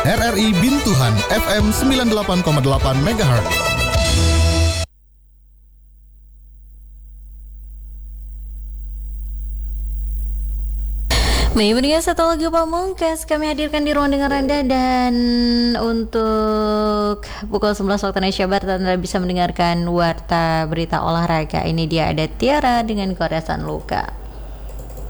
RRI Bintuhan FM 98,8 MHz. Mendengar satu lagu pamungkas kami hadirkan di ruang dengar Anda, dan untuk pukul 11 waktu Indonesia Barat Anda bisa mendengarkan warta berita olahraga. Ini dia ada Tiara dengan goresan luka.